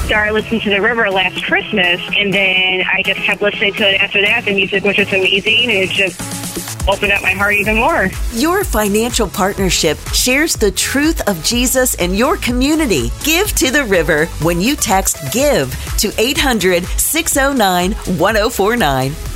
started listening to The River last Christmas, and then I just kept listening to it after that. The music was just amazing, and it just opened up my heart even more. Your financial partnership shares the truth of Jesus in your community. Give to The River when you text GIVE to 800-609-1049.